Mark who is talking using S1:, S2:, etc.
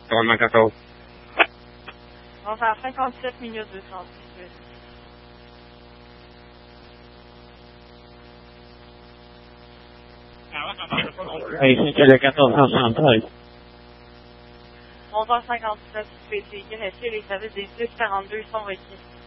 S1: Commandement 14.
S2: On va faire 57 minutes 218.
S3: Hey, c'était le 1473.
S2: 11h57, PCI, les services des 1042 sont requis.